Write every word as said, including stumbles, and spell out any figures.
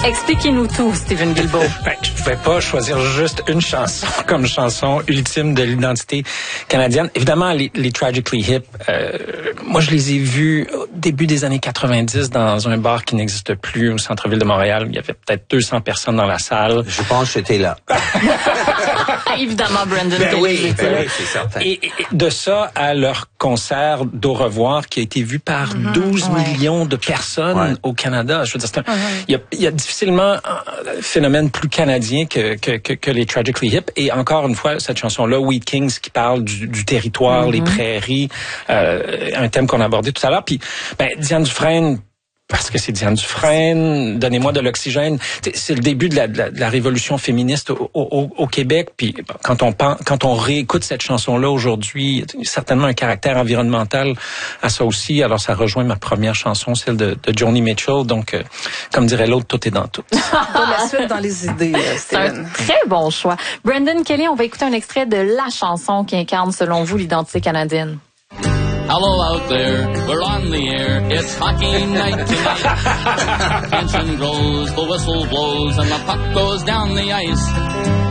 Expliquez-nous tout, Stephen Guilbeault. Ben, je pouvais pas choisir juste une chanson comme chanson ultime de l'identité canadienne. Évidemment, les, les Tragically Hip, euh, moi je les ai vus au début des années quatre-vingt-dix dans un bar qui n'existe plus au centre-ville de Montréal. Il y avait peut-être deux cents personnes dans la salle. Je pense que j'étais là. Évidemment, Brandon. Ben oui, ben oui, c'est certain. Et, et de ça à leur concert d'Au revoir qui a été vu par Mm-hmm. douze Ouais. millions de personnes Ouais. au Canada. Je veux dire, c'est un, Mm-hmm. il y a, il y a difficilement un phénomène plus canadien que, que, que, que les Tragically Hip. Et encore une fois, cette chanson-là, Wheat Kings, qui parle du, du territoire, Mm-hmm. les prairies, euh, un thème qu'on a abordé tout à l'heure. Puis, ben, Diane Dufresne, parce que c'est Diane Dufresne, donnez-moi de l'oxygène. C'est le début de la, de la, de la révolution féministe au, au, au Québec. Puis quand on pense, quand on réécoute cette chanson-là aujourd'hui, il y a certainement un caractère environnemental à ça aussi. Alors ça rejoint ma première chanson, celle de, de Joni Mitchell. Donc, euh, comme dirait l'autre, tout est dans tout. Pas la suite dans les idées, euh, C'est un Stephen. très bon choix. Brandon Kelly, on va écouter un extrait de la chanson qui incarne, selon vous, l'identité canadienne. Hello out there, we're on the air. It's hockey night tonight. Tension grows, the whistle blows, and the puck goes down the ice.